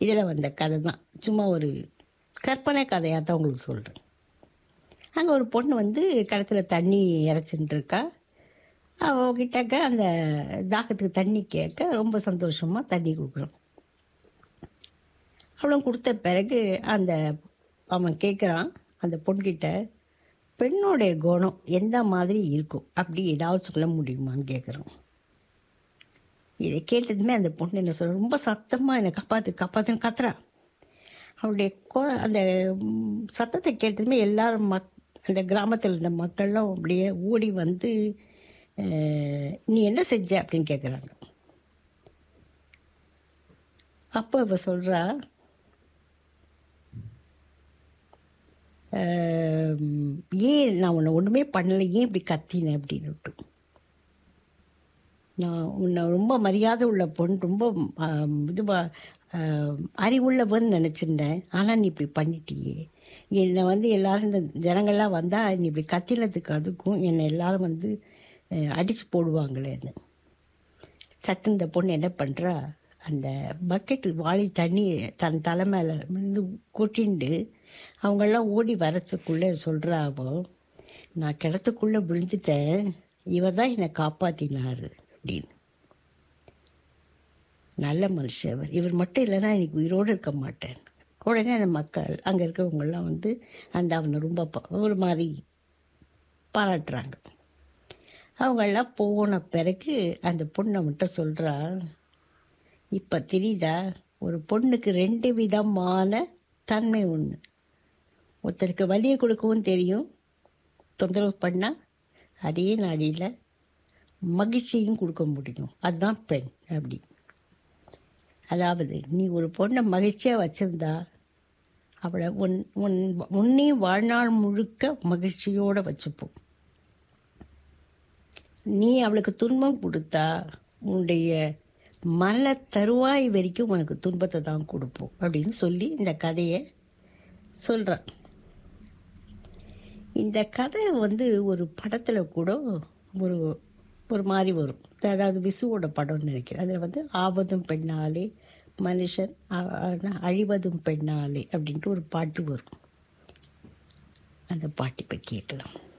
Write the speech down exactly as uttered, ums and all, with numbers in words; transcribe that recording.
இதில் வந்த கதை தான். சும்மா ஒரு கற்பனை கதையாக தான் உங்களுக்கு சொல்கிறேன். அங்கே ஒரு பொண்ணு வந்து கிணத்துல தண்ணி இறைச்சின்னு இருக்கா. அவகிட்டக்க அந்த தாகத்துக்கு தண்ணி கேட்க ரொம்ப சந்தோஷமாக தண்ணி கொடுக்குறோம். அவளும் கொடுத்த பிறகு அந்த அவன் கேட்குறான் அந்த பொண்கிட்ட, பெண்ணுடைய குணம் எந்த மாதிரி இருக்கும் அப்படி ஏதாவது சொல்ல முடியுமான்னு கேட்குறான். இதை கேட்டதுமே அந்த பொண்ணு என்ன சொல்ற, ரொம்ப சத்தமாக என்னை காப்பாற்று காப்பாற்றுன்னு கத்துறா. அவளுடைய கோ அந்த சத்தத்தை கேட்டதுமே எல்லாரும் மக் அந்த கிராமத்தில் இருந்த மக்கள்லாம் அப்படியே ஓடி வந்து, நீ என்ன செஞ்ச அப்படின்னு கேட்குறாங்க. அப்போ இவ சொல்கிறா, ஏன் நான் உன்னை ஒன்றுமே பண்ணலை, ஏன் இப்படி கத்தினேன் அப்படின்னுட்டு. நான் உன்னை ரொம்ப மரியாதை உள்ள பொண்ணு, ரொம்ப இதுவா அறிவுள்ளவன்னு நினச்சிருந்தேன். ஆனால் நீ இப்படி பண்ணிட்டியே, என்னை வந்து எல்லோரும் இந்த ஜனங்கள்லாம் வந்தால் நீ இப்படி கத்தினதுக்கு அதுக்கும் என்னை எல்லோரும் வந்து அடித்து போடுவாங்களேன்னு. சட்டு இந்த பொண்ணு என்ன பண்ணுறா, அந்த பக்கெட்டு வாளி தண்ணி தன் தலை மேலே வந்து கொட்டிண்டு அவங்கெல்லாம் ஓடி வரத்துக்குள்ளே சொல்கிறா, அவோ நான் கிணத்துக்குள்ளே விழுந்துட்டேன், இவர் தான் என்னை காப்பாற்றினார் அப்படின்னு. நல்ல மனுஷன் அவர், இவர் மட்டும் இல்லைன்னா எனக்கு உயிரோடு இருக்க மாட்டேன். உடனே அந்த மக்கள் அங்கே இருக்கிறவங்கெல்லாம் வந்து அந்த அவனை ரொம்ப ஒரு மாதிரி பாராட்டுறாங்க. அவங்கெல்லாம் போன பிறகு அந்த பொண்ணை மட்டும் சொல்கிறா, இப்போ தெரியுதா, ஒரு பொண்ணுக்கு ரெண்டு விதமான தன்மை ஒன்று. ஒருத்தருக்கு வலியை கொடுக்கவும் தெரியும், தொந்தரவு பண்ணால் அதே நாடியில் மகிழ்ச்சியும் கொடுக்க முடியும், அதுதான் பெண் அப்படி. அதாவது நீ ஒரு பொண்ணை மகிழ்ச்சியாக வச்சுருந்தா அவளை உன் உன் உன்னையும் வாழ்நாள் முழுக்க மகிழ்ச்சியோடு வச்சுப்போம். நீ அவளுக்கு துன்பம் கொடுத்தா உன்னுடைய மன தருவாய் வரைக்கும் உனக்கு துன்பத்தை தான் கொடுப்போம் அப்படின்னு சொல்லி இந்த கதையை சொல்கிறான். இந்த கதை வந்து ஒரு படத்தில் கூட ஒரு ஒரு மாதிரி வரும். அதாவது விசுவோட படம்னு நினைக்கிறேன். அதில் வந்து ஆவதும் பெண்ணாலே மனுஷன் அழிவதும் பெண்ணாலே அப்படின்ட்டு ஒரு பாட்டு வரும். அந்த பாட்டு இப்போ கேட்கலாம்.